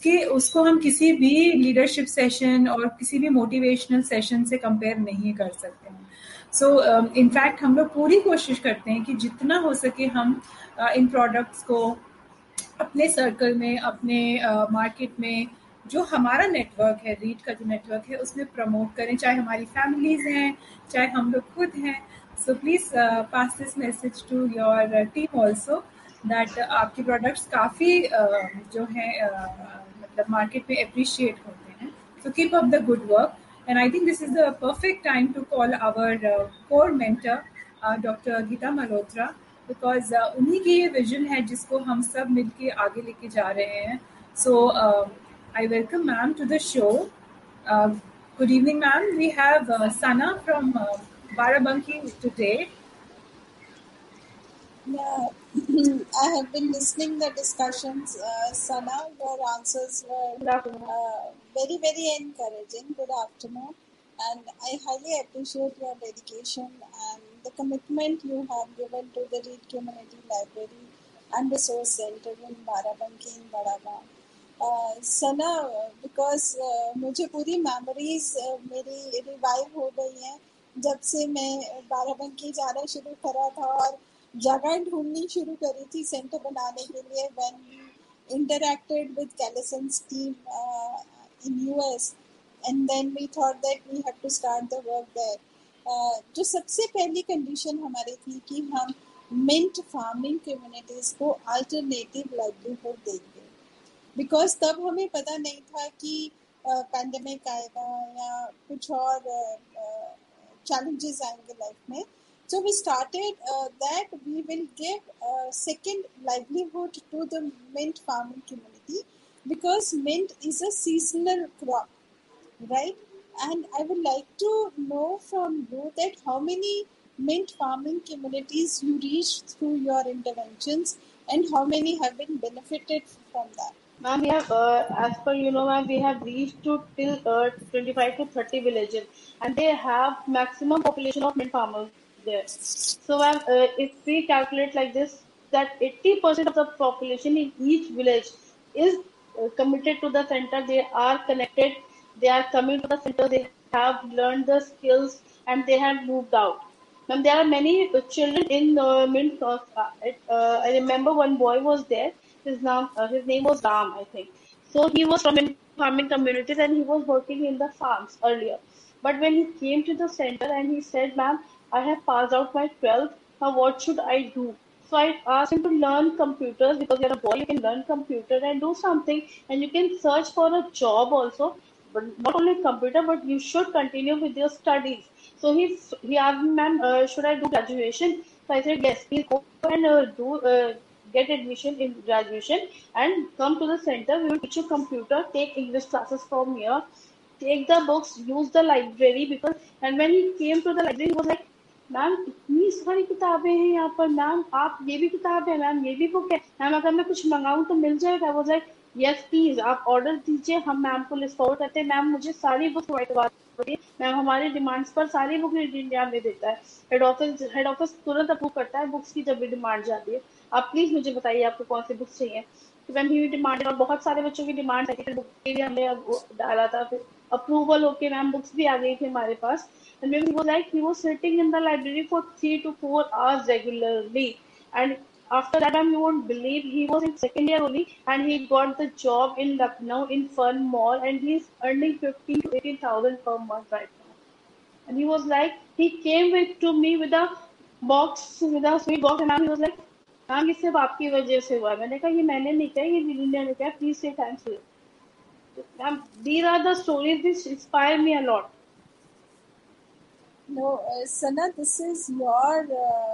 कि उसको हम किसी भी लीडरशिप सेशन और किसी भी मोटिवेशनल सेशन से कंपेयर नहीं कर सकते हैं. सो इनफैक्ट हम लोग पूरी कोशिश करते हैं कि जितना हो सके हम इन प्रोडक्ट्स को अपने सर्कल में, अपने मार्केट में, जो हमारा नेटवर्क है, रीड का जो नेटवर्क है, उसमें प्रमोट करें, चाहे हमारी फैमिलीज हैं, चाहे हम लोग खुद हैं. So please pass this message to your team also that आपके प्रोडक्ट्स काफ़ी जो है मतलब मार्केट में अप्रिशिएट होते हैं. So keep up the good work. And I think this is the perfect time to call our core mentor, Dr. Geeta Malhotra, because उन्हीं की ये विजन है जिसको हम सब मिलके आगे लेके जा रहे हैं. सो I welcome ma'am to the show. Good evening ma'am. We have Sana from Barabanki today. Yeah, I have been listening the discussions. Sana, your answers were very, very encouraging. Good afternoon. And I highly appreciate your dedication and the commitment you have given to the Reed Community Library and Resource Center in Barabanki in Badagaon. Sana, because मुझे पूरी memories मेरी revive हो गई हैं जब से मैं बाराबंकी जाना शुरू करा था और जगह ढूंढनी शुरू करी थी सेंटर बनाने के लिए. when we interacted with Callison's team in US and then we thought that we have to start the work there. जो सबसे पहली कंडीशन हमारी थी कि हम मिंट फार्मिंग कम्युनिटीज को अल्टरनेटिव लाइवलीहुड देंगे, बिकॉज तब हमें पता नहीं था कि पैंडेमिक आएगा या कुछ और challenges आएंगे लाइफ में. So we started that we will give second livelihood to the mint farming community because mint is a seasonal crop, right? And I would like to know from you that how many mint farming communities you reached through your interventions and how many have been benefited from that. Ma'am, we have, as per ma'am, we have reached to till 25 to 30 villages, and they have maximum population of mint farmers there. So, ma'am, if we calculate like this, that 80% of the population in each village is committed to the center. They are connected. They are coming to the center. They have learned the skills, and they have moved out. Ma'am, there are many children in mint. I remember one boy was there. His name was Ram, I think. So he was from farming communities and he was working in the farms earlier. But when he came to the center and he said, "Ma'am, I have passed out my 12th. Now what should I do?" So I asked him to learn computers because you're a boy. You can learn computer and do something, and you can search for a job also. But not only computer, but you should continue with your studies. So he asked me, "Ma'am, should I do graduation?" So I said, "Yes, please go and get admission in graduation and come to the center. We will teach you computer, take English classes from here, take the books, use the library." Because and when he came to the library, he was like, "ma'am इतनी सारी किताबें हैं यहाँ पर, ma'am आप ये भी किताब है, मैम ये भी बुक है, मैम अगर मैं कुछ मंगाऊँ तो मिल जाएगा?" I was like, "Yes please आप ऑर्डर दीजिए, हम मैम को लिस्ट फॉरवर्ड करते हैं, मैम मुझे सारी बुक प्रोवाइड करवा दीजिए, मैम हमारे डिमांड्स पर सारी बुक इंडिया में देता है, हेड ऑफिस तुरंत अप्रूव करता है बुक्स की जब भी डिमांड जाती है, आप प्लीज मुझे बताइए आपको कौन सी बुक्स चाहिए." तो मैम ही डिमांडेड और बहुत सारे बच्चों की डिमांड है, बुक के लिए हमने डाला था, फिर अप्रूवल होके मैम बुक्स भी आ गई थी हमारे पास. And when he was like, he was sitting in the library for 3 to 4 hours regularly. And after that, you won't believe, he was in second year only, and he got the job in Lucknow in Fun Mall, and he's earning 15 to 18,000 per month right now. And he was like, he came to me with a box, with a sweet box, and he was like, "ma'am ये सिर्फ आपकी वजह से हुआ है." मैंने कहा, "ये मैंने नहीं कहा, ये दीदी ने कहा, प्लीज से thanks to you." Ma'am, these are the stories which inspire me a lot. No, Sana, this is your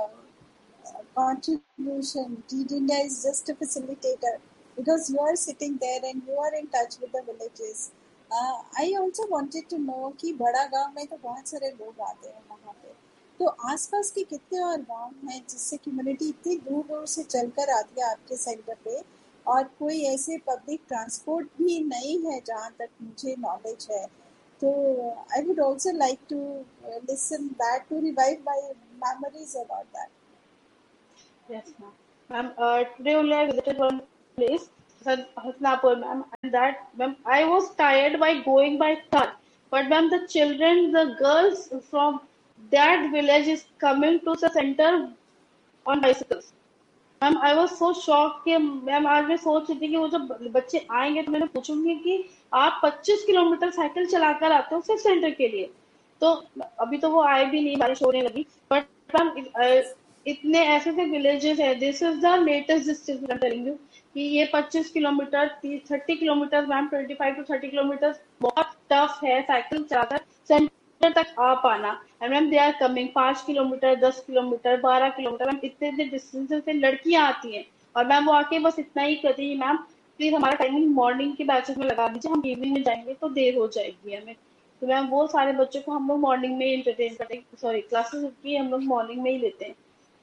contribution. Read India is just a facilitator because you are sitting there and you are in touch with the villages. I also wanted to know कि बड़ा गांव में तो बहुत सारे लोग आते हैं वहाँ पे, तो आसपास के कितने और गांव हैं जिससे कम्युनिटी इतनी दूर दूर से चलकर आती है आपके सेंटर पे, और कोई ऐसे पब्लिक ट्रांसपोर्ट भी नहीं है जहाँ तक मुझे नॉलेज है. So I would also like to listen that to revive my memories about that. Yes, ma'am. Ma'am, today only I visited one place. Hasnapur, ma'am, and that, ma'am, I was tired by going by car. But ma'am, the children, the girls from that village is coming to the center on bicycles. Ma'am I was so shock कि ma'am आज मैं सोच रही थी कि वो जब बच्चे आएंगे तो मैंने पूछूंगी कि आप 25 किलोमीटर साइकिल चलाकर आते हो सिर्फ सेंटर के लिए। तो अभी तो वो आए भी नहीं, बारिश होने लगी, बट मैम इतने ऐसे ऐसे विलेजेस है, this is the latest distance I am telling you कि ये 25 kilometre 30 kilometre ma'am 25 to 30 kilometre बहुत टफ है साइकिल चलाकर सेंटर तक आ पाना। And ma'am they are coming 5 kilometre 10 kilometre 12 kilometre, ma'am इतने इतने डिस्टेंस से लड़कियां आती हैं और मैम वो आके बस इतना ही कहती है, मैम प्लीज हमारा टाइमिंग मॉर्निंग के बैचेस में लगा दीजिए, हम इवनिंग में जाएंगे तो देर हो जाएगी हमें। तो मैम वो सारे बच्चों को हम लोग मॉर्निंग में ही इंटरटेन करते हैं, सॉरी क्लासेस की हम लोग मॉर्निंग में ही लेते हैं।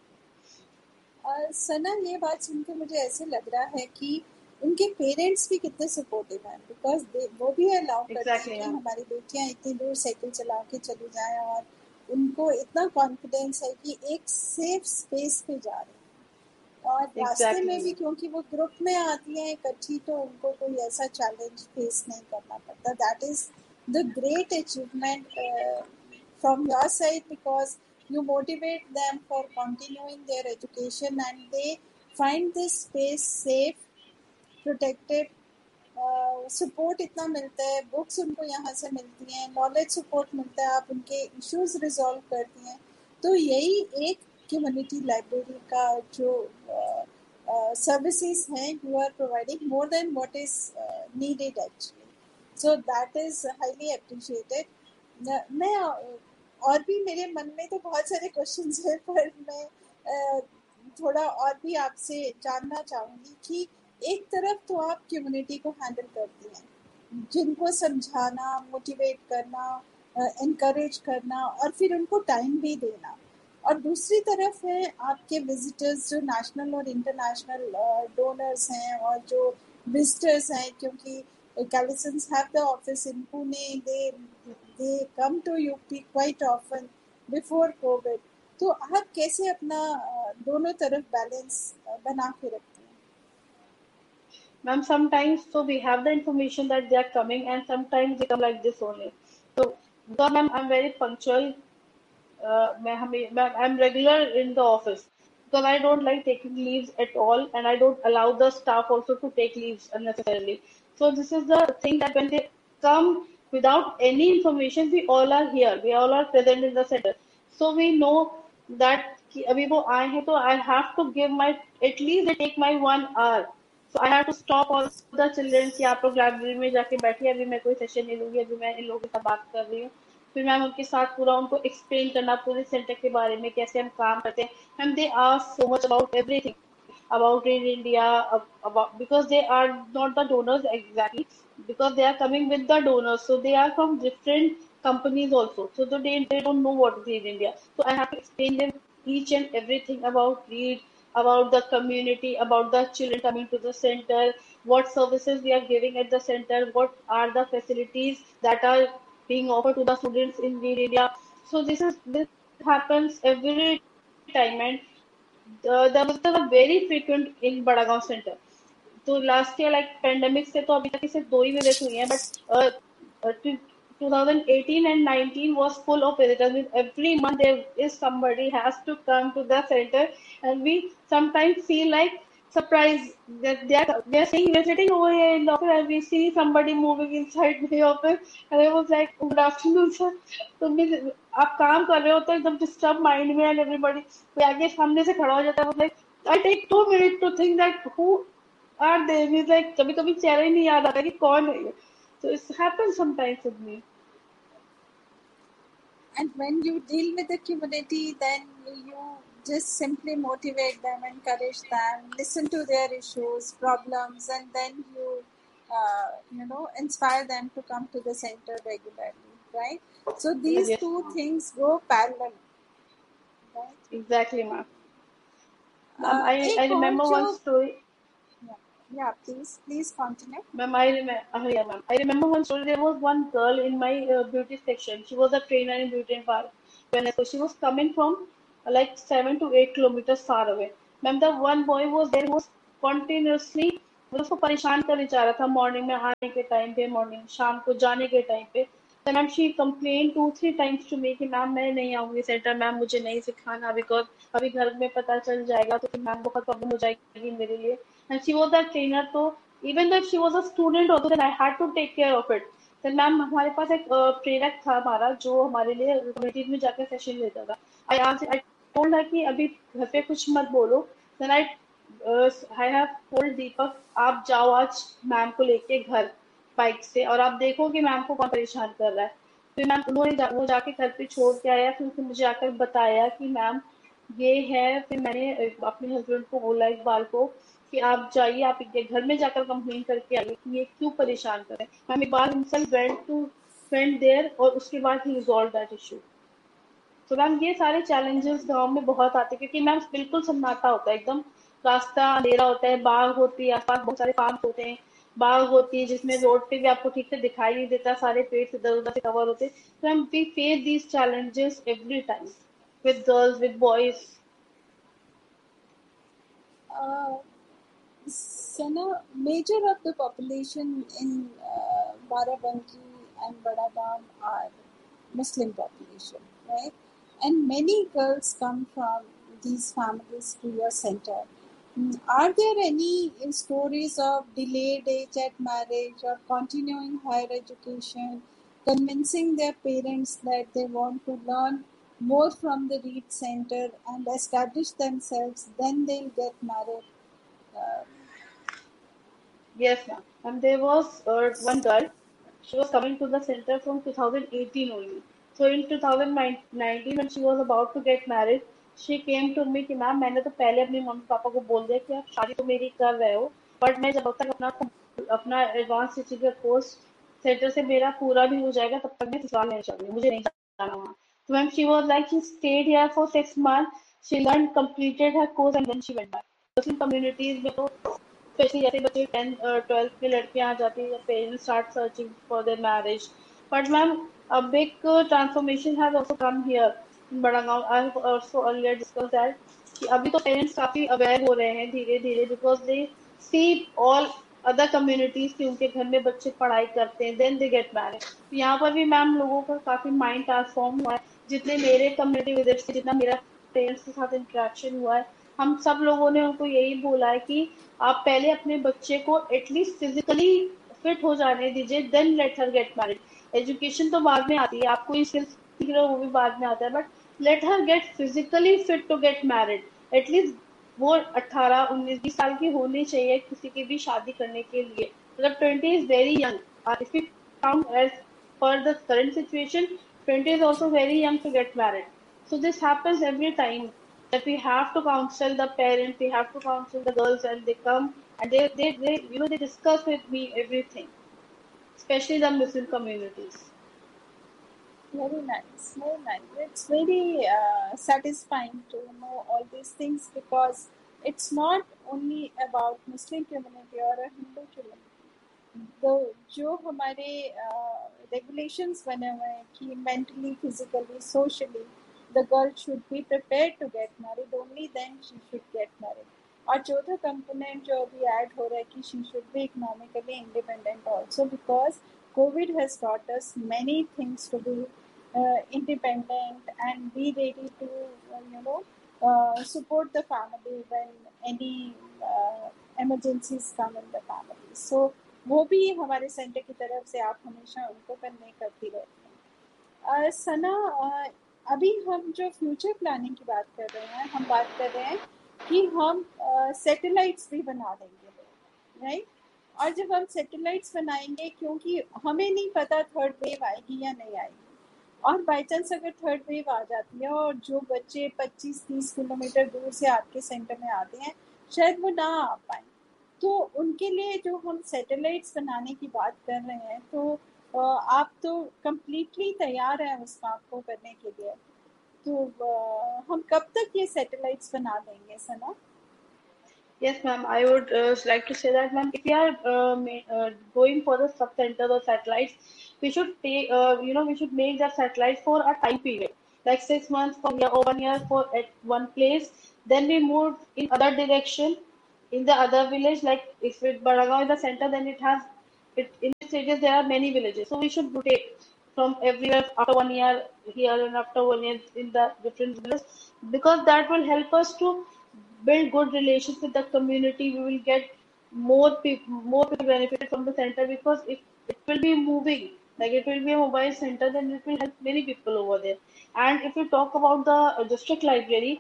सना, ये बात सुन के मुझे ऐसे लग रहा है कि उनके पेरेंट्स भी कितने सपोर्टिव हैं, बिकॉज वो भी अलाउ करते हैं एग्जैक्टली कि मैम, हमारी बेटियां इतनी दूर साइकिल चला के चली जाएं और उनको इतना कॉन्फिडेंस है कि एक सेफ स्पेस पे जा रहे हैं। और रास्ते में एग्जैक्टली भी मैम, क्योंकि वो ग्रुप में आती हैं इकट्ठी, तो उनको कोई ऐसा चैलेंज फेस नहीं करना पड़ता। That is the great achievement from your side, because you motivate them for continuing their education and they find this space safe, protected. Support इतना मिलता है, बुक्स उनको यहाँ से मिलती हैं, नॉलेज सपोर्ट मिलता है, आप उनके इश्यूज रिजॉल्व करती हैं। तो यही एक कम्युनिटी लाइब्रेरी का जो सर्विसेज हैं, you are providing more than what is needed actually, so that is highly appreciated. मैं और भी मेरे मन में तो बहुत सारे क्वेश्चंस हैं, पर मैं थोड़ा और भी आपसे जानना चाहूँगी कि एक तरफ तो आप कम्युनिटी को हैंडल करती हैं, जिनको समझाना, मोटिवेट करना, इनकरेज करना और फिर उनको टाइम भी देना, और दूसरी तरफ है आपके विजिटर्स जो नेशनल और इंटरनेशनल डोनर्स हैं और जो विजिटर्स हैं, क्योंकि Calisons have the office in Pune, they come to UP quite often before COVID. तो आप कैसे अपना दोनों तरफ बैलेंस बना के रखते हैं? ma'am sometimes so we have the information that they are coming and sometimes they come like this only. So because ma'am I'm very punctual, I'm regular in the office because I don't like taking leaves at all and I don't allow the staff also to take leaves unnecessarily. So this is the thing that when they come without any information, we all are here, we all are present in the center. So we know that कि अभी वो आए हैं तो I have to give my, at least they take my 1 hour. So I have to stop all the children कि आप लोग library में जाके बैठिए, अभी मैं कोई सेशन नहीं लूंगी, अभी मैं इन लोगों के साथ बात कर रही हूँ। फिर मैम उनके साथ पूरा उनको एक्सप्लेन करना पूरे सेंटर के बारे में कैसे हम काम करते हैं। Ma'am they ask so much about everything about in India, about because they are not the donors exactly, because they are coming with the donors, so they are from different companies also. So they don't know what is in India. So I have to explain them each and everything about READ, about the community, about the children coming to the center, what services we are giving at the center, what are the facilities that are being offered to the students in READ India. So this happens every time, and the visitors are very frequent in Badagaon Center. तो last year like pandemic से तो अभी तक सिर्फ 2 ही visit हुई हैं, but 2018 and 19 was full of visitors. With every month there is somebody has to come to the center, and we sometimes feel like surprised that they are saying we're sitting over here in the office and we see somebody moving inside the office, and I was like, good afternoon sir. तो आप काम कर रहे हो तो एकदम disturb mind में, and everybody कोई आगे सामने से खड़ा हो जाता है, वो like I take 2 minutes to think that who are they. He's like कभी कभी चेहरा ही नहीं याद आता कि कौन है ये. So it happens sometimes with me. And when you deal with the community, then you just simply motivate them, encourage them, listen to their issues, problems, and then you inspire them to come to the center regularly, right? So these Yes, two ma'am. things go parallel, right? Exactly, ma'am. Ma'am, I एक और remember जो one story. please continue. Ma'am, yeah, ma'am. I remember one story. There was one girl in my beauty section. She was a trainer in beauty and wellness. So she was coming from like 7 to 8 kilometers far away. Ma'am, the one boy was there who was continuously मतलब उसको परेशान करने जा रहा था morning में आने के टाइम पे, मॉर्निंग शाम को जाने के टाइम पे। तो ma'am she complain 2-3 times to me कि मैम मैं नहीं आऊंगी सेंटर, मैम मुझे नहीं सिखाना, बिकॉज अभी घर में पता चल जाएगा तो फिर मैम बहुत प्रॉब्लम हो जाएगी मेरे लिए। And she was that trainer, तो even that she was a student also, then I had to take care of it. Then ma'am हमारे पास एक प्रेरक था हमारा, जो हमारे लिए कम्युनिटीज में जाकर सेशन लेता था। आई टोल्ड हर कि अभी घर पे कुछ मत बोलो। देन आई हैव टोल्ड दीपक आप जाओ आज मैम को लेके घर बाइक से, और आप देखो कि मैम को कौन परेशान कर रहा है। फिर मैम वो जाके घर पे छोड़ के आया, फिर उसने मुझे आकर बताया कि मैम ये है। फिर मैंने अपने हस्बैंड को बोला इस बार को कि आप जाइए, आप इनके घर में जाकर कंप्लेन करके आइए कि ये क्यों परेशान कर रहे हैं। मैम एक बार हिमसेल्फ वेंट देयर, और उसके बाद ही रिजॉल्व दैट इशू। तो मैम ये सारे चैलेंजेस गांव में बहुत आते हैं, क्योंकि मैम बिल्कुल सन्नाटा होता है एकदम, रास्ता अंधेरा होता है, बाग होती है आसपास, बहुत सारे फार्म होते हैं, बाग होती है जिसमें रोड पे भी आपको ठीक से दिखाई नहीं देता, सारे पेड़ इधर उधर से कवर होते हैं। तो ma'am we face these challenges every time with girls, with boys. Uh, Sana, major of the population in Barabanki and Badagaon are Muslim population, right? And many girls come from these families to your center. Are there any stories of delayed age at marriage or continuing higher education, convincing their parents that they want to learn more from the Reed Center and establish themselves, then they'll get married? Uh, Yes, ma'am. And there was one girl, she was coming to the center from 2018 only. So in 2019, when she was about to get married, she came to me कि ma'am मैंने तो पहले अपने mummy papa को बोल दिया कि आप शादी तो मेरी कर रहे हो, बट मैं जब तक अपना अपना एडवांस टीचिंग का कोर्स सेंटर से मेरा पूरा भी हो जाएगा तब तक मैं ससुराल नहीं जाऊंगी, मुझे नहीं जाना वहाँ। तो ma'am she was like she state here for 6 months, she learn completed her course and then she went back. Muslim communities में तो स्पेशली जैसे बच्चे 10th 12th में लड़कियां आ जाती है, parents start searching for their marriage. But ma'am अब एक transformation has also come here in Badagaon. I have also earlier discuss that कि अभी तो पेरेंट्स काफी अवेयर हो रहे हैं धीरे धीरे, because they see all other communities की उनके घर में बच्चे पढ़ाई करते हैं, देन दे गेट मैरिड। तो यहाँ पर भी मैम लोगों का काफी माइंड ट्रांसफॉर्म हुआ है। जितने मेरे कम्युनिटी विजिट से, जितना मेरा पेरेंट्स के साथ इंटरेक्शन हुआ है, हम सब लोगों ने उनको यही बोला है कि आप पहले अपने बच्चे को एटलीस्ट फिजिकली फिट हो जाने दीजिए, then let her get married. Education तो बाद में आती है, आप कोई स्किल्स सीख रहे हो वो भी बाद में आता है, but let her gate physically fit to get married. At least वो 18 19 20 साल की होनी चाहिए किसी की भी शादी करने के लिए। मतलब 20 is very young, if you count as per the current situation, 20 is also very young to get married. So this happens every time that we have to counsel the parents, we have to counsel the girls, and they come and they they discuss with me everything, especially the Muslim communities. Very nice, very nice. It's very satisfying to know all these things because it's not only about Muslim community or a Hindu community. जो हमारे regulations बने हुए हैं कि mentally, physically, socially, the girl should be prepared to get married. Only then she should get married. और चौथा component जो अभी add हो रहा है कि she should be economically independent also, because COVID has taught us many things to be independent and be ready to support the family when any emergencies come in the family. So वो भी हमारे centre की तरफ से आप हमेशा उनको convey करती रहती हैं। सना, अभी हम जो फ्यूचर प्लानिंग की बात कर रहे हैं, हम बात कर रहे हैं कि हम सैटेलाइट्स भी बना देंगे, राइट? और जब हम सैटेलाइट्स बनाएंगे, क्योंकि हमें नहीं पता थर्ड वेव आएगी या नहीं आएगी, और बाई चांस अगर थर्ड वेव आ जाती है और जो बच्चे 25-30 किलोमीटर दूर से आपके सेंटर में आते हैं शायद वो ना आ पाए, तो उनके लिए जो हम सैटेलाइट्स बनाने की बात कर रहे हैं, तो आप तो कम्प्लीटली तैयार हैं उस काम को करने के लिए। तो हम कब तक ये सैटेलाइट्स बना देंगे सना? Yes, ma'am. I would like to say that, ma'am, if we are going for the sub centers or satellites, we should take, we should make that satellite for a time period, like 6 months for year or 1 year for at one place. Then we move in other direction in the other village, like if Baragaon is the center, then in its areas there are many villages. So we should rotate from everywhere after 1 year here and after 1 year in the different villages, because that will help us to build good relations with the community. We will get more people benefited from the center, because if it will be moving, like it will be a mobile center, then it will help many people over there. And if you talk about the district library,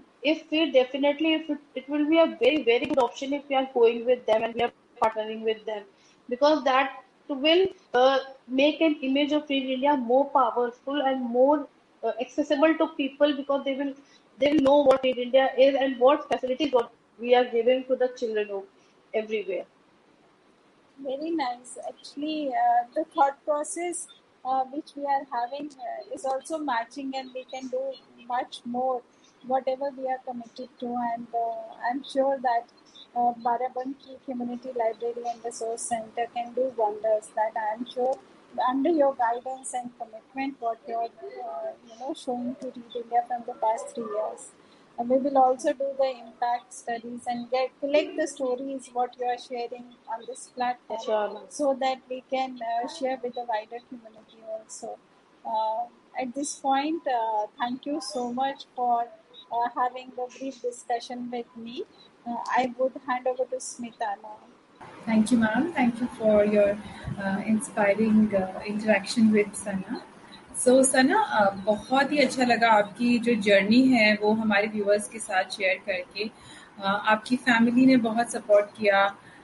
it will be a very very good option if we are going with them and we are partnering with them, because that will make an image of Free India more powerful and more accessible to people, because they will know what Free India is and what facilities what we are giving to the children of everywhere. Very nice. Actually, the thought process which we are having is also matching, and we can do much more whatever we are committed to. And I'm sure that Barabanki Community Library and Resource Center can do wonders. That I'm sure under your guidance and commitment, what you're showing to Read India from the past 3 years. We will also do the impact studies and collect the stories what you are sharing on this platform, Sure. so that we can share with the wider community also. At this point, thank you so much for having the brief discussion with me. I would hand over to Smita now. Thank you, ma'am. Thank you for your inspiring interaction with Sana. So Sana, बहुत ही अच्छा लगा आपकी जो journey है वो हमारे viewers के साथ शेयर करके. आपकी फैमिली ने बहुत सपोर्ट किया.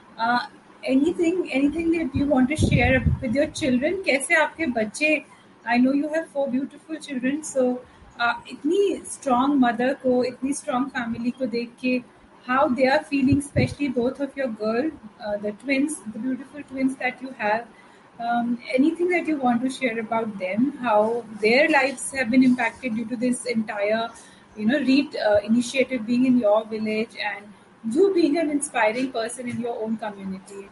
Anything that you want to share with your children? कैसे आपके बच्चे, I know you have 4 beautiful children, so इतनी strong mother को, इतनी strong family को देख के how they are feeling, especially both of your girl, the twins, the beautiful twins that you have. Anything that you want to share about them, how their lives have been impacted due to this entire, READ initiative being in your village and you being an inspiring person in your own community.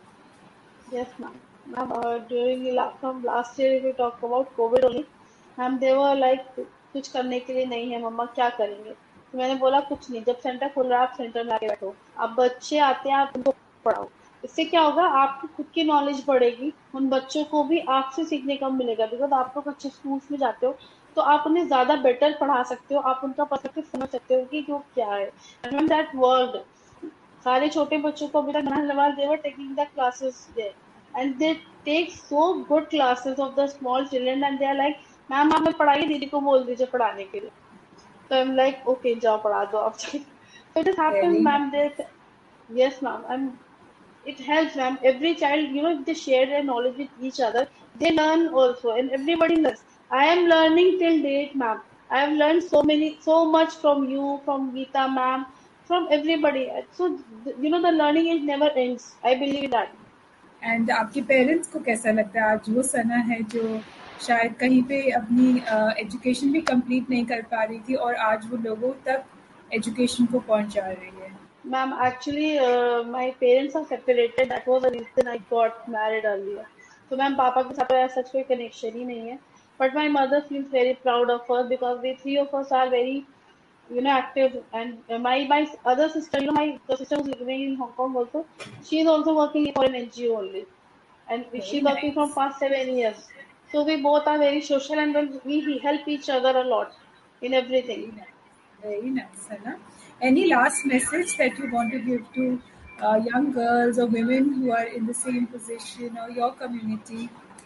Yes, ma'am. Ma'am, from last year, if we talk about COVID only, ma'am, they were like कुछ करने के लिए नहीं है मम्मा, क्या करेंगे? तो मैंने बोला कुछ नहीं, जब सेंटर खुल रहा है आप सेंटर में आके बैठो, अब बच्चे आते हैं आप उनको पढ़ाओ. इससे क्या होगा, आपकी खुद की नॉलेज बढ़ेगी, उन बच्चों को भी आपसे सीखने का मिलेगा, बिकॉज आप लोग अच्छे स्कूल्स में जाते हो तो आप उन्हें ज्यादा बेटर पढ़ा सकते हो, आप उनका पर्सपेक्टिव समझ सकते हो कि वो क्या है. एंड दैट वर्ल्ड सारे छोटे बच्चों को अभी तक they were taking the classes there, and they take so good classes of the small children, and they are like, ma'am आप पढ़ाइए, दीदी को बोल दीजिए पढ़ाने के लिए. So I'm like, okay, जाओ पढ़ा दो आप. So it has happened, ma'am. Yes, ma'am. And it helps, ma'am. Every child, if they share their knowledge with each other, they learn also, and everybody learns. I am learning till date, ma'am. I have learned so much from you, from Geeta, ma'am, from everybody. So, the learning is never ends. I believe that. And आपके parents को कैसा लगता है आज वो सना है जो शायद कहीं पे अपनी एजुकेशन भी कंप्लीट नहीं कर पा रही थी और आज वो लोगों तक एजुकेशन को पहुंचा रही है? Ma'am, actually, my parents are separated. That was the reason I got married earlier. So, ma'am, पापा के साथ ऐसा कोई connection ही नहीं है. But my mother feels very proud of us, because the three of us are very, active. And my other sister, my sister who's living in Hong Kong also, she is also working for an NGO only, and she's working from past 7 years. So we both are very social, and we help each other a lot in everything. Very nice, Sana. Any last message that you want to give to young girls or women who are in the same position or your community?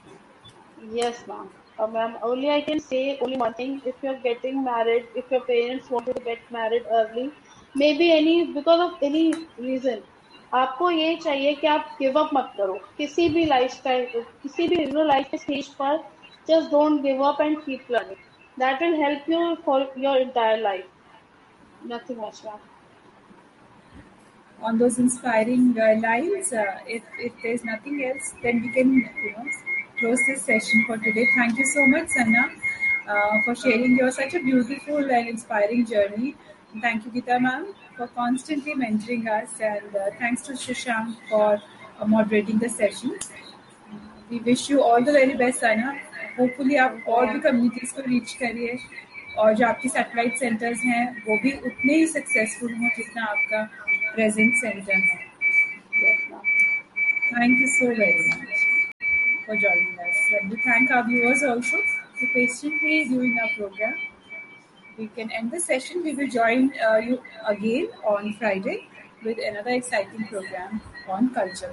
Yes, ma'am. Ma'am, only I can say only one thing. If you're getting married, if your parents want you to get married early, maybe because of any reason, आपको ये चाहिए कि आप give up मत करो किसी भी life के स्टेज पर. Just don't give up and keep learning. That will help you for your entire life. Nothing much, ma'am. On those inspiring lines, if there's nothing else, then we can close this session for today. Thank you so much, Sana, for sharing your such a beautiful and inspiring journey. And thank you, Geeta ma'am, for constantly mentoring us, and thanks to Shashank for moderating the session. We wish you all the very best, Sana. Hopefully आप और भी communities को reach करिए और जो आपकी satellite centers हैं वो भी उतने ही successful हों जितना आपका present center है. Thank you so very much for joining us. And we thank our viewers also for patiently viewing our program. We can end the session. We will join you again on Friday with another exciting program on culture.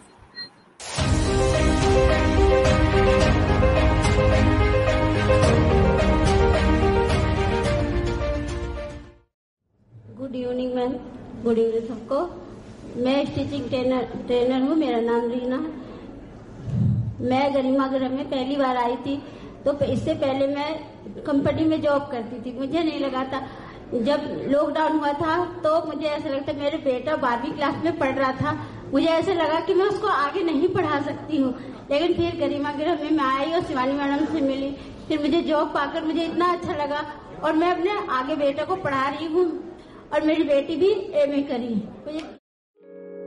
Good evening ma'am. Good evening सबको. मैं stitching trainer हूँ. मेरा नाम रीना है. मैं गरिमा गृह में पहली बार आई थी. तो इससे पहले मैं कंपनी में जॉब करती थी. मुझे नहीं लगा था, जब लॉकडाउन हुआ था तो मुझे ऐसा लगता, मेरे बेटा 12वीं क्लास में पढ़ रहा था, मुझे ऐसा लगा कि मैं उसको आगे नहीं पढ़ा सकती हूँ. लेकिन फिर गरिमा गृह में मैं आई और शिवानी मैडम से मिली. फिर मुझे जॉब पाकर मुझे इतना अच्छा लगा और मैं अपने आगे बेटा को पढ़ा रही हूँ और मेरी बेटी भी एमए करी. मुझे